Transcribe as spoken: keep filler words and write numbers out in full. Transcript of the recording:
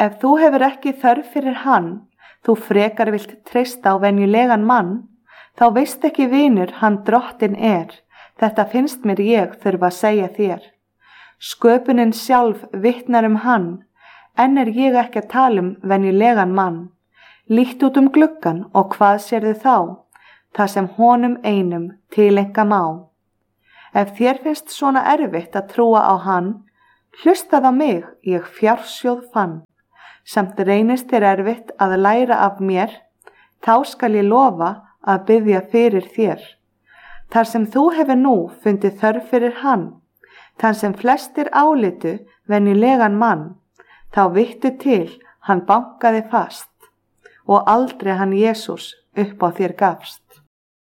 Ef þú hefur ekki þörf fyrir hann, þú frekar vilt treysta á venjulegan mann, þá veist ekki vinur hann drottin er, þetta finnst mér ég þurfa að segja þér. Sköpunin sjálf vitnar um hann, en er ég ekki að tala um venjulegan mann. Líkt út um gluggan og hvað sérðu þá, það sem honum einum tileinka má. Ef þér finnst svona erfitt að trúa á hann, hlustað á mig, ég fjársjóð fann. Samt reynist þér erfitt að læra af mér, þá skal ég lofa að biðja fyrir þér. Þar sem þú hefur nú fundið þörf fyrir hann, þann sem flestir álitu venjulegan mann, þá vittu til hann bankaði fast og aldrei hann Jesús upp á þér gafst.